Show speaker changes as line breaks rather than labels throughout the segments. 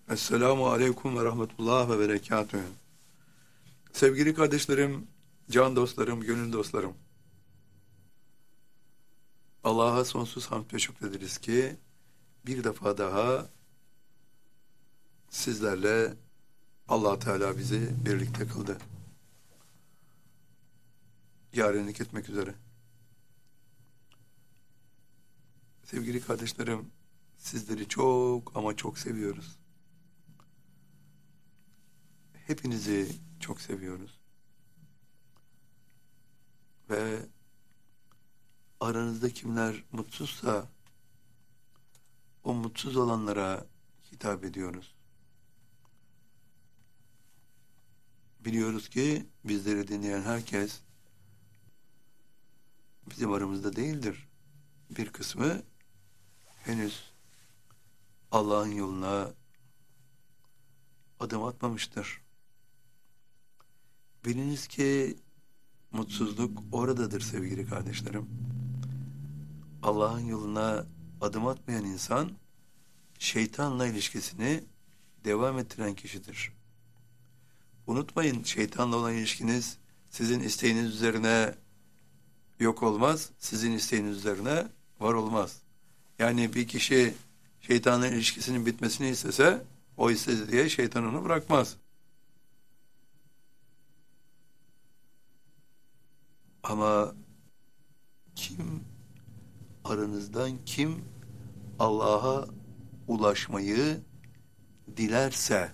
Esselamu Aleyküm ve Rahmetullah ve Berekatühü. Sevgili kardeşlerim, can dostlarım, gönül dostlarım. Allah'a sonsuz hamd ve şükrederiz ki bir defa daha sizlerle Allah Teala bizi birlikte kıldı. Yarenlik etmek üzere. Sevgili kardeşlerim, sizleri çok ama çok seviyoruz. Hepinizi çok seviyoruz. Ve aranızda kimler mutsuzsa o mutsuz olanlara hitap ediyoruz. Biliyoruz ki bizleri dinleyen herkes bizim aramızda değildir. Bir kısmı henüz Allah'ın yoluna adım atmamıştır. Biliniz ki mutsuzluk oradadır sevgili kardeşlerim. Allah'ın yoluna adım atmayan insan, şeytanla ilişkisini devam ettiren kişidir. Unutmayın, şeytanla olan ilişkiniz sizin isteğiniz üzerine yok olmaz, sizin isteğiniz üzerine var olmaz. Yani bir kişi şeytanla ilişkisinin bitmesini istese, o istedi diye şeytan onu bırakmaz. Ama aranızdan kim Allah'a ulaşmayı dilerse,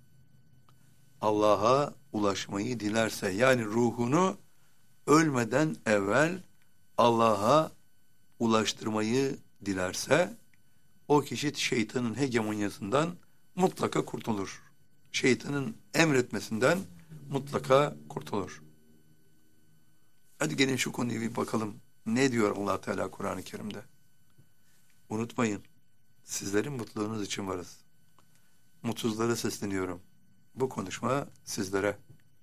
yani ruhunu ölmeden evvel Allah'a ulaştırmayı dilerse, o kişi şeytanın hegemonyasından mutlaka kurtulur. Şeytanın emretmesinden mutlaka kurtulur. Hadi gelin şu konuyu bir bakalım. Ne diyor Allah Teala Kur'an-ı Kerim'de? Unutmayın, sizlerin mutluluğunuz için varız. Mutsuzlara sesleniyorum. Bu konuşma sizlere.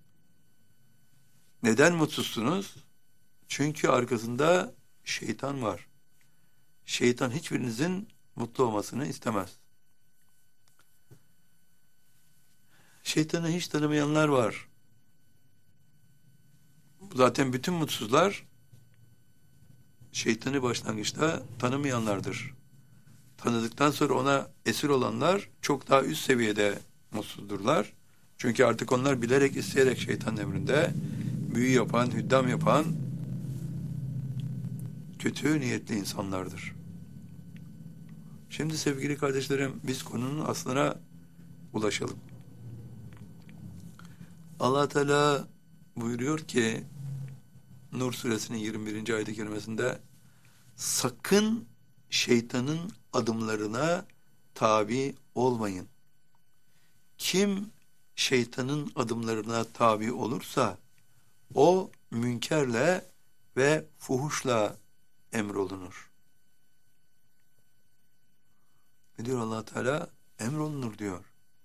Neden mutsuzsunuz? Çünkü arkasında şeytan var. Şeytan hiçbirinizin mutlu olmasını istemez. Şeytanı hiç tanımayanlar var. Zaten bütün mutsuzlar şeytanı başlangıçta tanımayanlardır. Tanıdıktan sonra ona esir olanlar çok daha üst seviyede mutsuzdurlar. Çünkü artık onlar bilerek isteyerek şeytanın emrinde büyü yapan, hüddam yapan kötü niyetli insanlardır. Şimdi sevgili kardeşlerim, biz konunun aslına ulaşalım. Allah Teala buyuruyor ki Nur suresinin 21. ayet-i kerimesinde, sakın şeytanın adımlarına tabi olmayın. Kim şeytanın adımlarına tabi olursa o münkerle ve fuhuşla emrolunur. Ne diyor Allah Teala? Emrolunur diyor.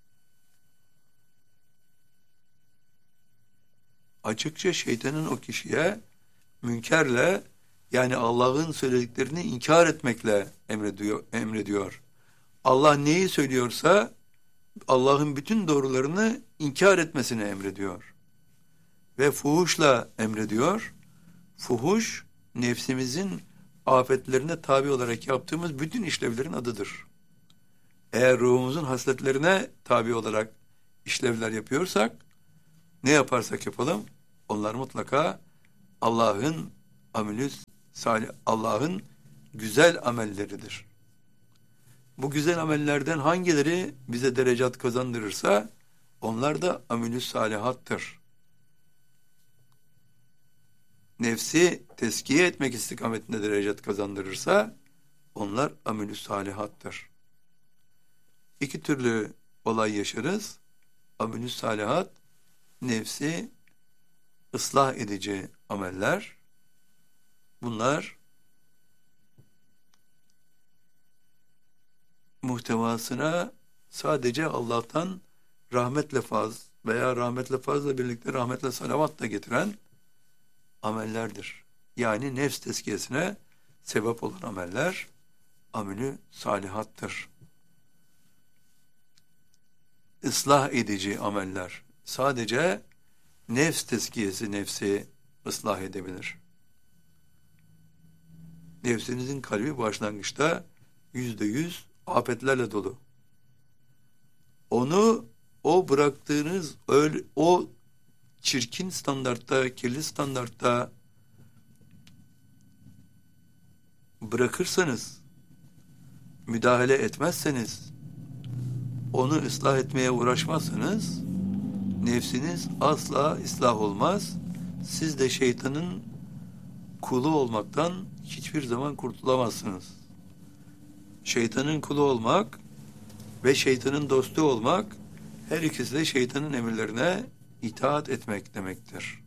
Açıkça şeytanın o kişiye münkerle, yani Allah'ın söylediklerini inkar etmekle emrediyor. Allah neyi söylüyorsa Allah'ın bütün doğrularını inkar etmesini emrediyor. Ve fuhuşla emrediyor. Fuhuş, nefsimizin afetlerine tabi olarak yaptığımız bütün işlevlerin adıdır. Eğer ruhumuzun hasletlerine tabi olarak işlevler yapıyorsak, ne yaparsak yapalım, onlar mutlaka Allah'ın Allah'ın güzel amelleridir. Bu güzel amellerden hangileri bize derecat kazandırırsa onlar da amelü salihattır. Nefsi teskiye etmek istikametinde derecat kazandırırsa onlar amelü salihattır. İki türlü olay yaşarız. Amelü salihat, nefsi ıslah edici ameller. Bunlar muhtevasına sadece Allah'tan rahmetle faz veya rahmetle fazla birlikte rahmetle salavat da getiren amellerdir. Yani nefs tezkiyesine sebep olan ameller amelü salihattır. ıslah edici ameller. Sadece nefs tezkiyesi nefsi ıslah edebilir. Nefsinizin kalbi başlangıçta %100 afetlerle dolu. Onu o bıraktığınız o çirkin standartta, kirli standartta bırakırsanız, müdahale etmezseniz, onu ıslah etmeye uğraşmazsanız, nefsiniz asla ıslah olmaz. Siz de şeytanın kulu olmaktan hiçbir zaman kurtulamazsınız. Şeytanın kulu olmak ve şeytanın dostu olmak, her ikisi de şeytanın emirlerine itaat etmek demektir.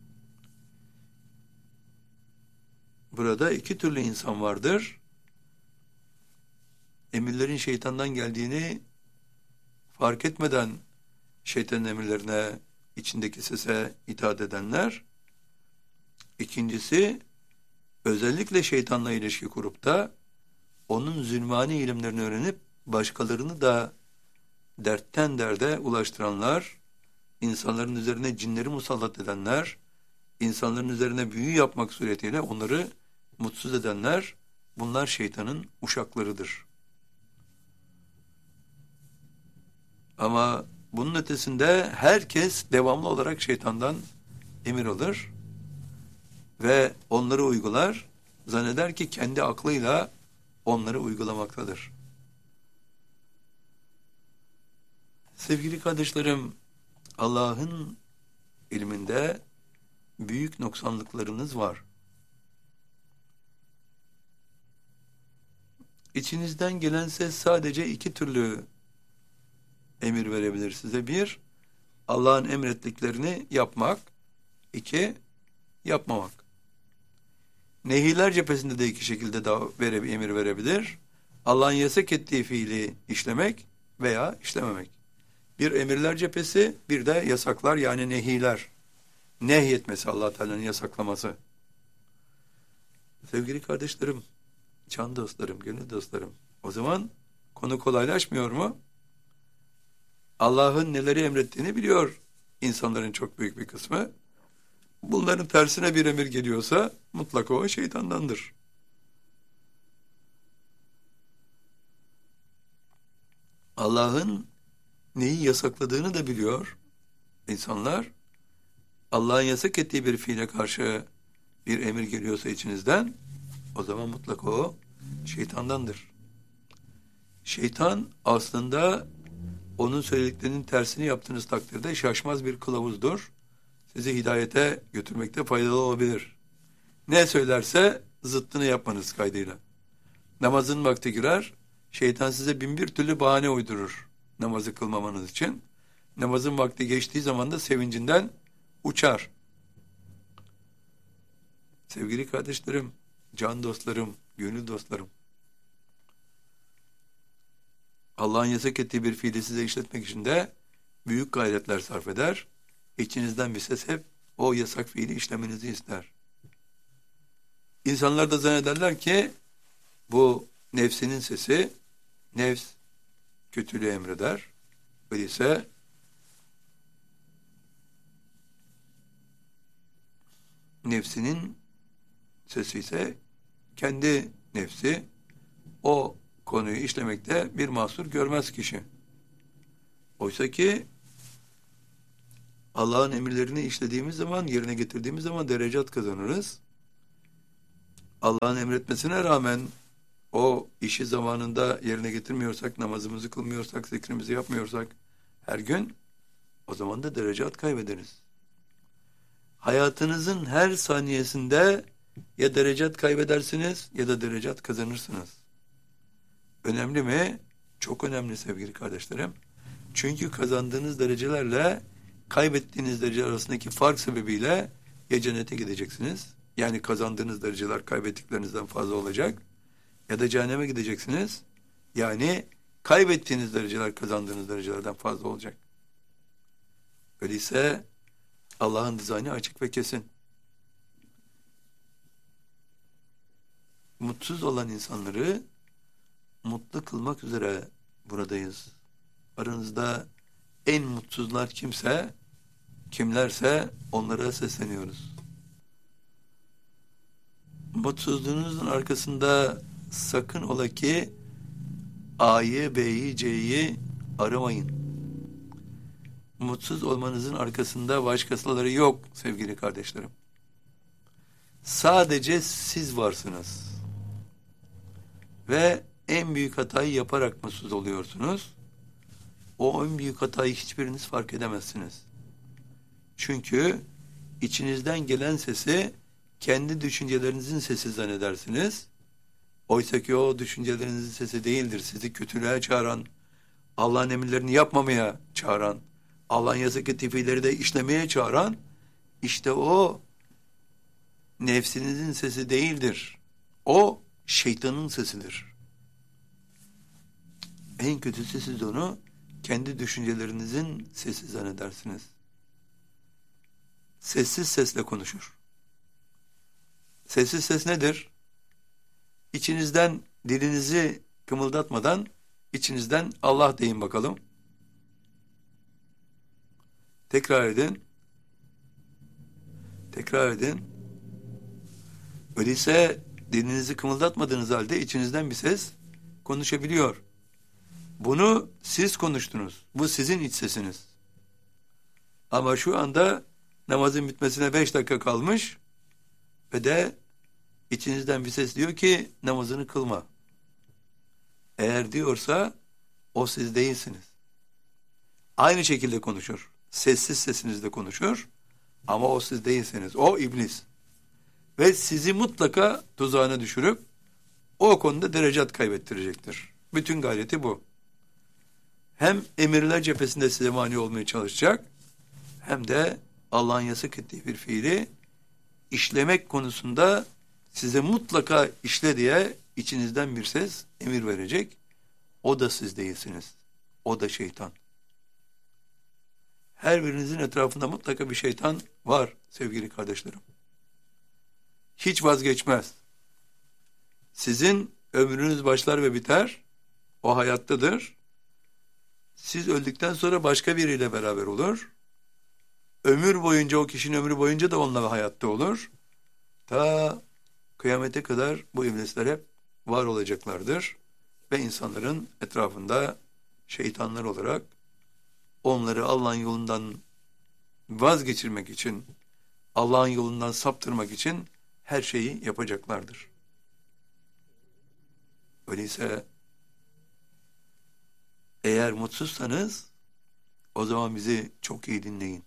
Burada iki türlü insan vardır. Emirlerin şeytandan geldiğini fark etmeden şeytanın emirlerine, içindeki sese itaat edenler. İkincisi, özellikle şeytanla ilişki kurup da onun zulmani ilimlerini öğrenip başkalarını da dertten derde ulaştıranlar, insanların üzerine cinleri musallat edenler, insanların üzerine büyü yapmak suretiyle onları mutsuz edenler, bunlar şeytanın uşaklarıdır. Ama bunun ötesinde herkes devamlı olarak şeytandan emir alır ve onları uygular, zanneder ki kendi aklıyla onları uygulamaktadır. Sevgili kardeşlerim, Allah'ın ilminde büyük noksanlıklarınız var. İçinizden gelen ses sadece iki türlü emir verebilir size. Bir, Allah'ın emrettiklerini yapmak. İki, yapmamak. Nehiler cephesinde de iki şekilde emir verebilir. Allah'ın yasak ettiği fiili işlemek veya işlememek. Bir emirler cephesi, bir de yasaklar yani nehiler. Nehyetmesi, Allah Teala'nın yasaklaması. Sevgili kardeşlerim, can dostlarım, gönül dostlarım. O zaman konu kolaylaşmıyor mu? Allah'ın neleri emrettiğini biliyor insanların çok büyük bir kısmı. Bunların tersine bir emir geliyorsa mutlaka o şeytandandır. Allah'ın neyi yasakladığını da biliyor insanlar. Allah'ın yasak ettiği bir fiile karşı bir emir geliyorsa içinizden, o zaman mutlaka o şeytandandır. Şeytan aslında onun söylediklerinin tersini yaptığınız takdirde şaşmaz bir kılavuzdur. Sizi hidayete götürmekte faydalı olabilir. Ne söylerse zıttını yapmanız kaydıyla. Namazın vakti girer, şeytan size bin bir türlü bahane uydurur namazı kılmamanız için. Namazın vakti geçtiği zaman da sevincinden uçar. Sevgili kardeşlerim, can dostlarım, gönül dostlarım, Allah'ın yasak ettiği bir fiili size işletmek için de büyük gayretler sarf eder. İçinizden bir ses hep o yasak fiili işlemenizi ister. İnsanlar da zannederler ki bu nefsinin sesi, nefs kötülüğü emreder. Öyleyse nefsinin sesi ise kendi nefsi, o konuyu işlemekte bir mahsur görmez kişi. Oysa ki Allah'ın emirlerini işlediğimiz zaman, yerine getirdiğimiz zaman derecat kazanırız. Allah'ın emretmesine rağmen o işi zamanında yerine getirmiyorsak, namazımızı kılmıyorsak, zikrimizi yapmıyorsak her gün, o zaman da derecat kaybederiz. Hayatınızın her saniyesinde ya derecat kaybedersiniz ya da derecat kazanırsınız. Önemli mi? Çok önemli sevgili kardeşlerim. Çünkü kazandığınız derecelerle kaybettiğiniz dereceler arasındaki fark sebebiyle ya cennete gideceksiniz, yani kazandığınız dereceler kaybettiklerinizden fazla olacak, ya da cehenneme gideceksiniz, yani kaybettiğiniz dereceler kazandığınız derecelerden fazla olacak. Öyleyse Allah'ın dizaynı açık ve kesin. Mutsuz olan insanları mutlu kılmak üzere buradayız. Aranızda En mutsuzlar kimlerse onlara sesleniyoruz. Mutsuzluğunuzun arkasında sakın ola ki A'yı, B'yi, C'yi aramayın. Mutsuz olmanızın arkasında başkaları yok sevgili kardeşlerim. Sadece siz varsınız. Ve en büyük hatayı yaparak mutsuz oluyorsunuz. O en büyük hatayı hiçbiriniz fark edemezsiniz. Çünkü içinizden gelen sesi kendi düşüncelerinizin sesi zannedersiniz. Oysa ki o düşüncelerinizin sesi değildir. Sizi kötülüğe çağıran, Allah'ın emirlerini yapmamaya çağıran, Allah'ın yasak ettiği fiilleri de işlemeye çağıran, işte o nefsinizin sesi değildir. O şeytanın sesidir. En kötüsü siz onu kendi düşüncelerinizin sesi zannedersiniz. Sessiz sesle konuşur. Sessiz ses nedir? İçinizden dilinizi kımıldatmadan içinizden Allah deyin bakalım. Tekrar edin. Tekrar edin. Öyleyse dilinizi kımıldatmadığınız halde içinizden bir ses konuşabiliyor. Bunu siz konuştunuz. Bu sizin iç sesiniz. Ama şu anda namazın bitmesine 5 dakika kalmış ve de içinizden bir ses diyor ki namazını kılma. Eğer diyorsa o siz değilsiniz. Aynı şekilde konuşur. Sessiz sesinizle konuşur ama o siz değilsiniz. O iblis. Ve sizi mutlaka tuzağına düşürüp o konuda derecat kaybettirecektir. Bütün gayreti bu. Hem emirler cephesinde size mani olmaya çalışacak hem de Allah'ın yasak ettiği bir fiili işlemek konusunda size mutlaka işle diye içinizden bir ses emir verecek. O da siz değilsiniz. O da şeytan. Her birinizin etrafında mutlaka bir şeytan var sevgili kardeşlerim. Hiç vazgeçmez. Sizin ömrünüz başlar ve biter. O hayattadır. Siz öldükten sonra başka biriyle beraber olur. Ömür boyunca o kişinin ömrü boyunca da onunla hayatta olur. Ta kıyamete kadar bu iblisler hep var olacaklardır. Ve insanların etrafında şeytanlar olarak onları Allah'ın yolundan vazgeçirmek için, Allah'ın yolundan saptırmak için her şeyi yapacaklardır. Öyleyse eğer mutsuzsanız o zaman bizi çok iyi dinleyin.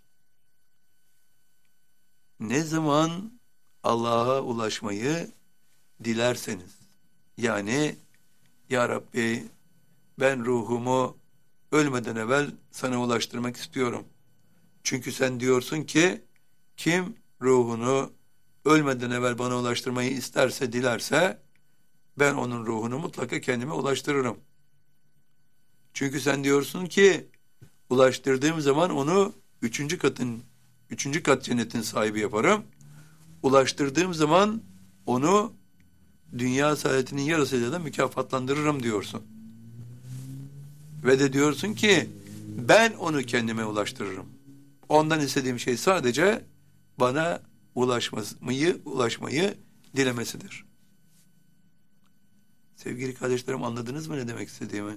Ne zaman Allah'a ulaşmayı dilerseniz, yani Ya Rabbi ben ruhumu ölmeden evvel sana ulaştırmak istiyorum. Çünkü sen diyorsun ki kim ruhunu ölmeden evvel bana ulaştırmayı isterse, dilerse ben onun ruhunu mutlaka kendime ulaştırırım. Çünkü sen diyorsun ki ulaştırdığım zaman onu üçüncü kat cennetin sahibi yaparım. Ulaştırdığım zaman onu dünya saadetinin yarısıyla da mükafatlandırırım diyorsun. Ve de diyorsun ki ben onu kendime ulaştırırım. Ondan istediğim şey sadece bana ulaşmayı dilemesidir. Sevgili kardeşlerim, anladınız mı ne demek istediğimi?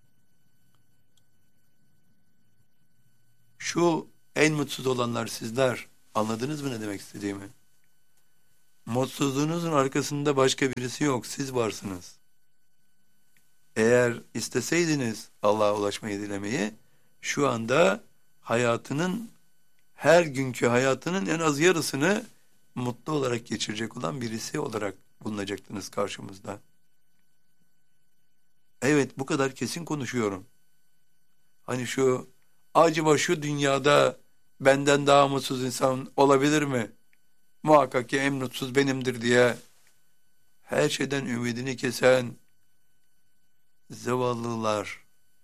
Şu en mutsuz olanlar sizler, anladınız mı ne demek istediğimi? Mutsuzluğunuzun arkasında başka birisi yok, siz varsınız. Eğer isteseydiniz Allah'a ulaşmayı dilemeyi, şu anda her günkü hayatının en az yarısını mutlu olarak geçirecek olan birisi olarak bulunacaktınız karşımızda. Evet, bu kadar kesin konuşuyorum. Hani acaba şu dünyada benden daha mutsuz insan olabilir mi? Muhakkak ki en mutsuz benimdir diye her şeyden ümidini kesen zavallılar,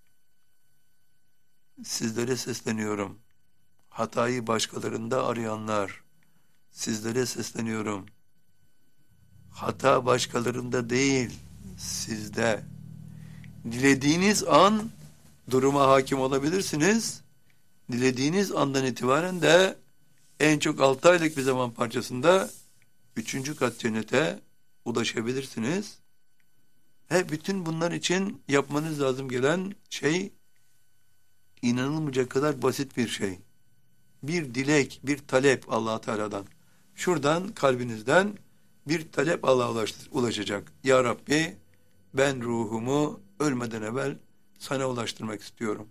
sizlere sesleniyorum. Hatayı başkalarında arayanlar, sizlere sesleniyorum. Hata başkalarında değil, sizde. Dilediğiniz an duruma hakim olabilirsiniz. dilediğiniz andan itibaren de en çok 6 aylık bir zaman parçasında 3. kat cennete ulaşabilirsiniz. Bütün bunlar için yapmanız lazım gelen şey inanılmayacak kadar basit bir şey. Bir dilek, bir talep Allah Teala'dan. Şuradan kalbinizden bir talep Allah'a ulaşacak. Ya Rabbi, ben ruhumu ölmeden evvel sana ulaştırmak istiyorum.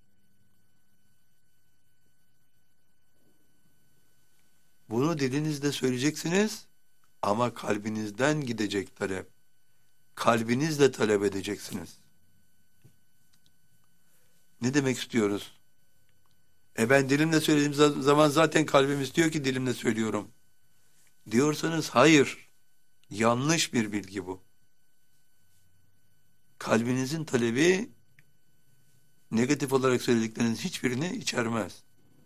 Bunu dilinizde söyleyeceksiniz ama kalbinizden gidecek talep. Kalbinizle talep edeceksiniz. Ne demek istiyoruz? Ben dilimle söylediğim zaman zaten kalbim istiyor ki dilimle söylüyorum. Diyorsanız hayır. Yanlış bir bilgi bu. Kalbinizin talebi negatif olarak söyledikleriniz hiçbirini içermez.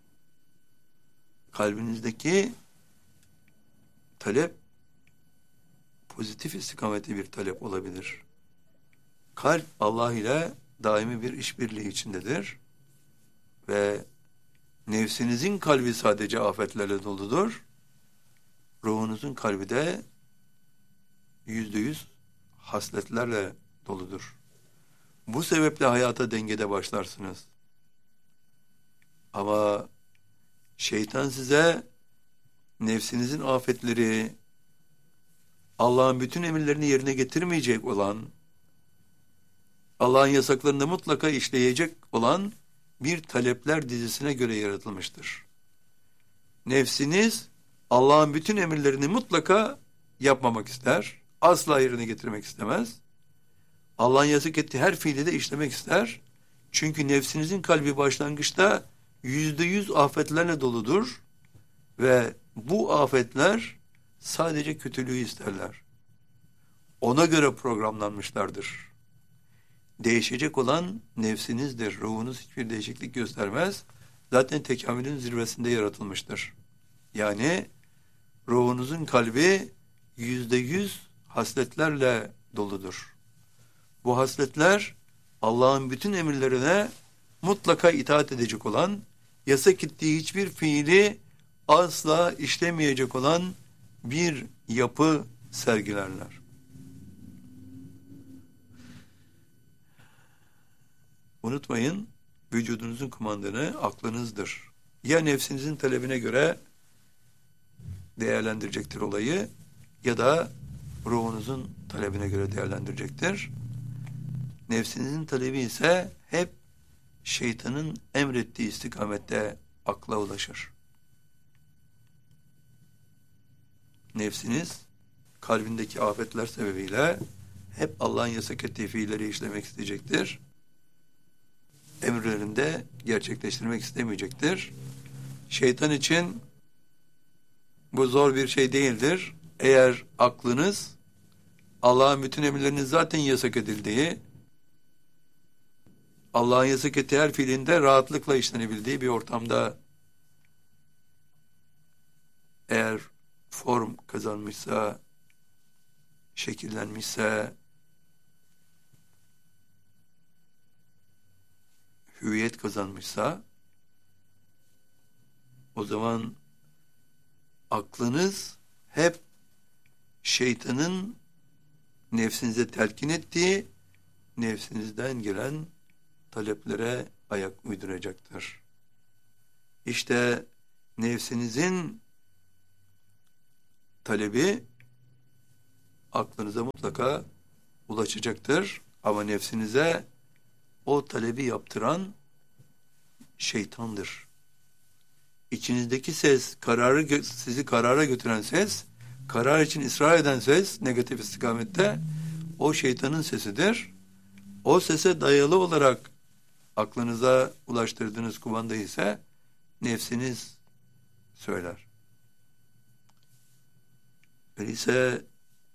Kalbinizdeki talep pozitif istikameti bir talep olabilir. Kalp Allah ile daimi bir işbirliği içindedir ve nefsinizin kalbi sadece afetlerle doludur. Ruhunuzun kalbi de %100 hasletlerle doludur. Bu sebeple hayata dengede başlarsınız. Ama şeytan size nefsinizin afetleri, Allah'ın bütün emirlerini yerine getirmeyecek olan, Allah'ın yasaklarını mutlaka işleyecek olan bir talepler dizisine göre yaratılmıştır. Nefsiniz Allah'ın bütün emirlerini mutlaka yapmamak ister, asla yerine getirmek istemez. Allah'ın yasak ettiği her fiili de işlemek ister. Çünkü nefsinizin kalbi başlangıçta %100 afetlerle doludur ve bu afetler sadece kötülüğü isterler. Ona göre programlanmışlardır. Değişecek olan nefsinizdir. Ruhunuz hiçbir değişiklik göstermez. Zaten tekamülün zirvesinde yaratılmıştır. Yani ruhunuzun kalbi %100 hasletlerle doludur. Bu hasletler Allah'ın bütün emirlerine mutlaka itaat edecek olan, yasak ettiği hiçbir fiili asla işlemeyecek olan bir yapı sergilerler. Unutmayın, vücudunuzun kumandanı aklınızdır. Ya nefsinizin talebine göre değerlendirecektir olayı ya da ruhunuzun talebine göre değerlendirecektir. Nefsinizin talebi ise hep şeytanın emrettiği istikamette akla ulaşır. Nefsiniz kalbindeki afetler sebebiyle hep Allah'ın yasak ettiği fiilleri işlemek isteyecektir. Emirlerinde gerçekleştirmek istemeyecektir. Şeytan için bu zor bir şey değildir. Eğer aklınız Allah'ın bütün emirlerinin zaten yasak edildiği, Allah'ın yasak ettiği her fiilinde rahatlıkla işlenebildiği bir ortamda eğer form kazanmışsa, şekillenmişse, hüviyet kazanmışsa, o zaman aklınız hep şeytanın nefsinize telkin ettiği, nefsinizden gelen taleplere ayak uyduracaktır. İşte nefsinizin talebi aklınıza mutlaka ulaşacaktır. Ama nefsinize o talebi yaptıran şeytandır. İçinizdeki ses, sizi karara götüren ses, karar için ısrar eden ses, negatif istikamette, o şeytanın sesidir. O sese dayalı olarak aklınıza ulaştırdığınız kumanda ise nefsiniz söyler. Öyleyse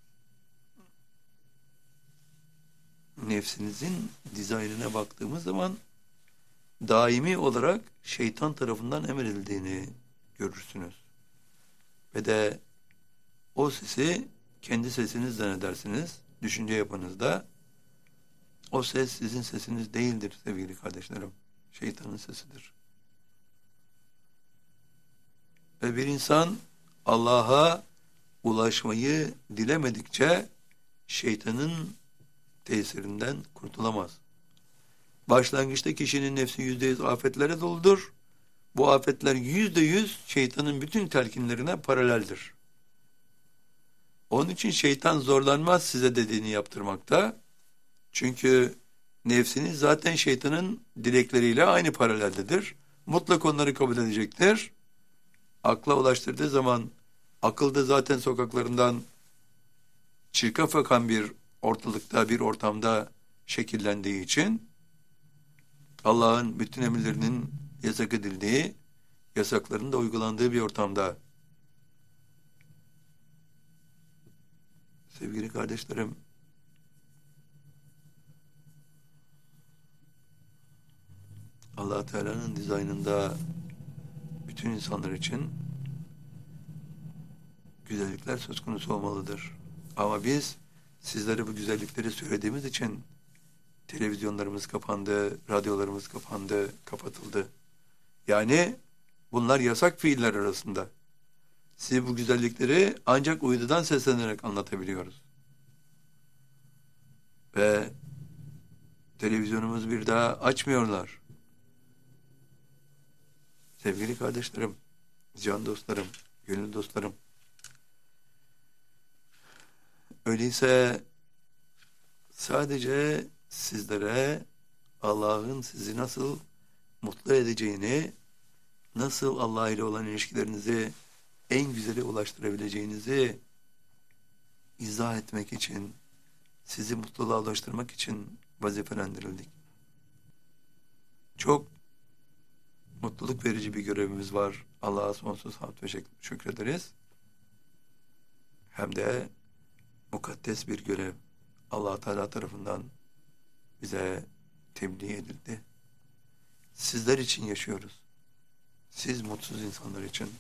nefsinizin dizaynına baktığımız zaman daimi olarak şeytan tarafından emredildiğini görürsünüz. Ve de o sesi kendi sesiniz zannedersiniz. Düşünce yapınızda o ses sizin sesiniz değildir sevgili kardeşlerim. Şeytanın sesidir. Ve bir insan Allah'a ulaşmayı dilemedikçe şeytanın tesirinden kurtulamaz. Başlangıçta kişinin nefsi %100 afetlere doludur. Bu afetler %100 şeytanın bütün telkinlerine paraleldir. Onun için şeytan zorlanmaz size dediğini yaptırmakta. Çünkü nefsiniz zaten şeytanın dilekleriyle aynı paraleldedir. Mutlak onları kabul edecektir. Akla ulaştırdığı zaman akılda zaten sokaklarından çirkef akan bir ortalıkta, bir ortamda şekillendiği için Allah'ın bütün emirlerinin yasak edildiği, yasakların da uygulandığı bir ortamda. Sevgili kardeşlerim, Allah Teala'nın dizaynında bütün insanlar için güzellikler söz konusu olmalıdır. Ama biz sizlere bu güzellikleri söylediğimiz için televizyonlarımız kapandı, radyolarımız kapandı, kapatıldı. Yani bunlar yasak fiiller arasında. Size bu güzellikleri ancak uydudan seslenerek anlatabiliyoruz. Ve televizyonumuz bir daha açmıyorlar. Sevgili kardeşlerim, can dostlarım, gönül dostlarım. Öyleyse sadece sizlere Allah'ın sizi nasıl mutlu edeceğini, nasıl Allah ile olan ilişkilerinizi en güzele ulaştırabileceğinizi izah etmek için, sizi mutluluğa ulaştırmak için vazifelendirildik. Çok mutluluk verici bir görevimiz var. Allah'a sonsuz hamd ve şükrederiz. Hem de mukaddes bir görev Allah Teala tarafından bize tebliğ edildi. Sizler için yaşıyoruz. Siz mutsuz insanlar için.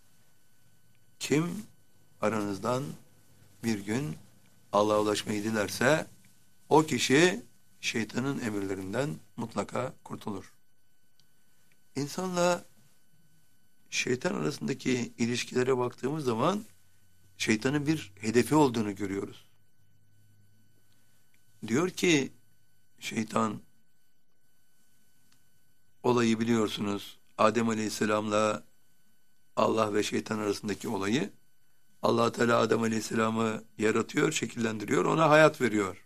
Kim aranızdan bir gün Allah'a ulaşmayı dilerse o kişi şeytanın emirlerinden mutlaka kurtulur. İnsanla şeytan arasındaki ilişkilere baktığımız zaman şeytanın bir hedefi olduğunu görüyoruz. Diyor ki şeytan, olayı biliyorsunuz, Adem Aleyhisselam'la Allah ve şeytan arasındaki olayı. Allah Teala Adem Aleyhisselam'ı yaratıyor, şekillendiriyor, ona hayat veriyor.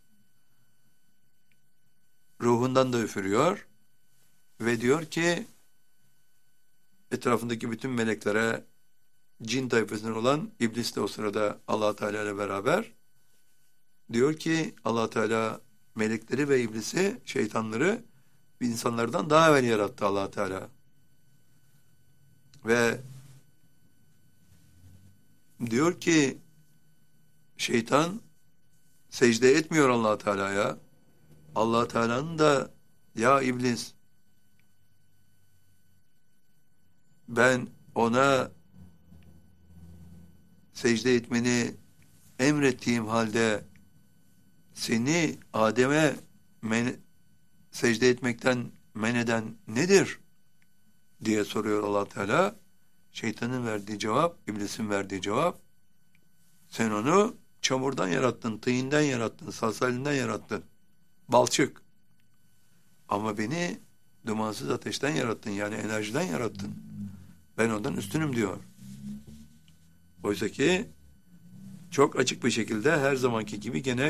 Ruhundan da üfürüyor ve diyor ki etrafındaki bütün meleklere, cin tayfasından olan iblis de o sırada Allah Teala ile beraber, diyor ki Allah Teala melekleri ve iblisi, şeytanları insanlardan daha evvel yarattı Allah Teala. Ve diyor ki şeytan secde etmiyor Allah Teala'ya. Allah Teala'nın da ya iblis, ben ona secde etmeni emrettiğim halde seni Adem'e secde etmekten men eden nedir diye soruyor Allah Teala. Şeytanın verdiği cevap, iblisin verdiği cevap, sen onu çamurdan yarattın, tıyından yarattın, salsalinden yarattın, balçık. Ama beni dumansız ateşten yarattın, yani enerjiden yarattın. Ben ondan üstünüm diyor. Oysa ki çok açık bir şekilde her zamanki gibi gene